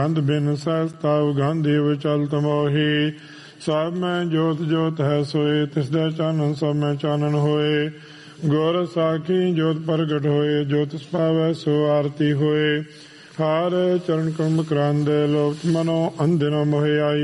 ਗੰਧ ਬਿਨ ਸਹਿਜ ਤਵ ਗਾਂਧੀ ਚਲਤ ਮੋਹੀ। ਸਭ ਮੈਂ ਜੋਤ ਜੋਤ ਹੈ ਸੋਏ, ਤਿਸਦਾ ਚਾਨਣ ਸਭ ਮੈਂ ਚਾਨਣ ਹੋਏ। ਗੁਰ ਸਾਖੀ ਜੋਤ ਪ੍ਰਗਟ ਹੋਏ, ਜੋ ਤਿਸ ਪਾਵੈ ਸੋ ਆਰਤੀ ਹੋਏ। ਹਰ ਚਰਨ ਕਮਲ ਕਰਾਂਦੇ, ਲੋਕ ਮਨੋ ਅੰਧਿਨ ਮੋਹਿ ਆਈ।